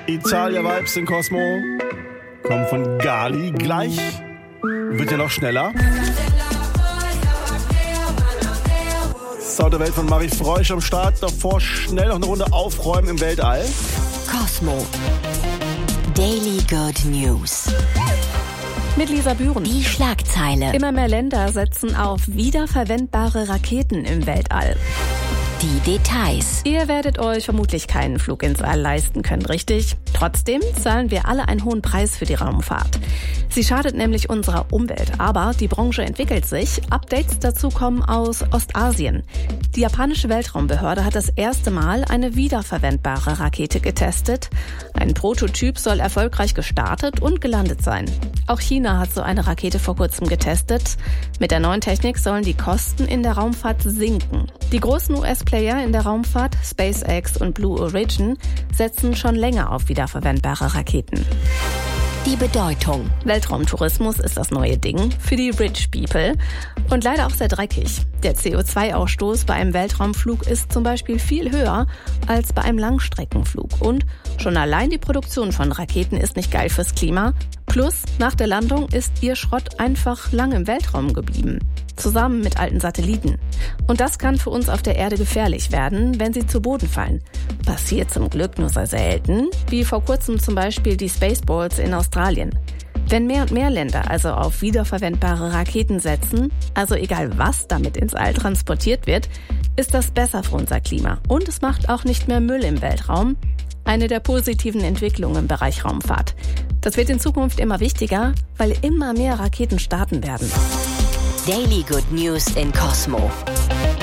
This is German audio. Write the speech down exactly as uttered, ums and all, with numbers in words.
Italia-Vibes in Cosmo. Kommen von Gali. Gleich wird ja noch schneller. Sound der Welt von Marie Freusch am Start. Davor schnell noch eine Runde aufräumen im Weltall. Cosmo. Daily Good News. Mit Lisa Bühren. Die Schlagzeile. Immer mehr Länder setzen auf wiederverwendbare Raketen im Weltall. Die Details. Ihr werdet euch vermutlich keinen Flug ins All leisten können, richtig? Trotzdem zahlen wir alle einen hohen Preis für die Raumfahrt. Sie schadet nämlich unserer Umwelt, aber die Branche entwickelt sich. Updates dazu kommen aus Ostasien. Die japanische Weltraumbehörde hat das erste Mal eine wiederverwendbare Rakete getestet. Ein Prototyp soll erfolgreich gestartet und gelandet sein. Auch China hat so eine Rakete vor kurzem getestet. Mit der neuen Technik sollen die Kosten in der Raumfahrt sinken. Die großen U S-Player in der Raumfahrt, SpaceX und Blue Origin, setzen schon länger auf wiederverwendbare Raketen. Die Bedeutung. Weltraumtourismus ist das neue Ding für die Rich People und leider auch sehr dreckig. Der C O zwei Ausstoß bei einem Weltraumflug ist zum Beispiel viel höher als bei einem Langstreckenflug. Und schon allein die Produktion von Raketen ist nicht geil fürs Klima. Plus, nach der Landung ist ihr Schrott einfach lang im Weltraum geblieben. Zusammen mit alten Satelliten. Und das kann für uns auf der Erde gefährlich werden, wenn sie zu Boden fallen. Passiert zum Glück nur sehr selten, wie vor kurzem zum Beispiel die Spaceballs in Australien. Wenn mehr und mehr Länder also auf wiederverwendbare Raketen setzen, also egal was damit ins All transportiert wird, ist das besser für unser Klima. Und es macht auch nicht mehr Müll im Weltraum. Eine der positiven Entwicklungen im Bereich Raumfahrt. Das wird in Zukunft immer wichtiger, weil immer mehr Raketen starten werden. Daily Good News in Cosmo.